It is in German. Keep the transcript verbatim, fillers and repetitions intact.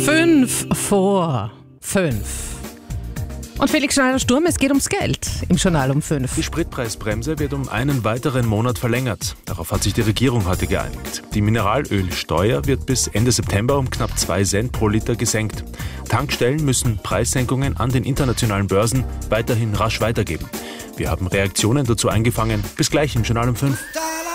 Fünf vor fünf. Und Felix Schneider-Sturm, es geht ums Geld im Journal um fünf. Die Spritpreisbremse wird um einen weiteren Monat verlängert. Darauf hat sich die Regierung heute geeinigt. Die Mineralölsteuer wird bis Ende September um knapp zwei Cent pro Liter gesenkt. Tankstellen müssen Preissenkungen an den internationalen Börsen weiterhin rasch weitergeben. Wir haben Reaktionen dazu eingefangen. Bis gleich im Journal um fünf.